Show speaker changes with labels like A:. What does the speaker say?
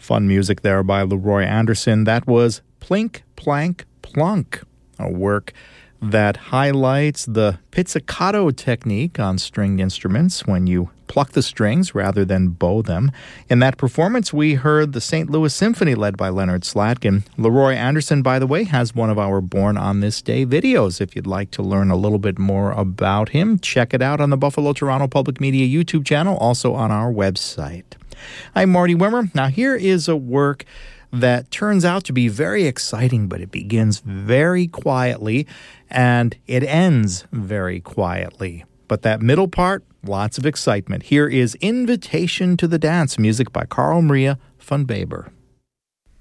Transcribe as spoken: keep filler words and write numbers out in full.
A: Fun music there by Leroy Anderson. That was Plink, Plank, Plunk, a work that highlights the pizzicato technique on stringed instruments when you pluck the strings rather than bow them. In that performance, we heard the Saint Louis Symphony led by Leonard Slatkin. Leroy Anderson, by the way, has one of our Born on This Day videos. If you'd like to learn a little bit more about him, check it out on the Buffalo Toronto Public Media YouTube channel, also on our website. I'm Marty Wimmer. Now, here is a work that turns out to be very exciting, but it begins very quietly and it ends very quietly. But that middle part, lots of excitement. Here is Invitation to the Dance, music by Carl Maria von Weber.